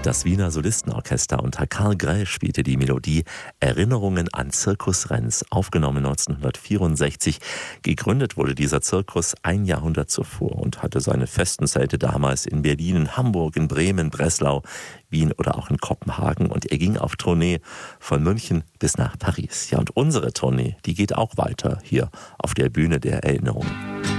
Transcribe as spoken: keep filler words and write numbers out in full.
Das Wiener Solistenorchester unter Karl Grell spielte die Melodie Erinnerungen an Zirkus Renz, aufgenommen neunzehnhundertvierundsechzig. Gegründet wurde dieser Zirkus ein Jahrhundert zuvor und hatte seine festen Zelte damals in Berlin, in Hamburg, in Bremen, Breslau, Wien oder auch in Kopenhagen. Und er ging auf Tournee von München bis nach Paris. Ja, und unsere Tournee, die geht auch weiter hier auf der Bühne der Erinnerungen.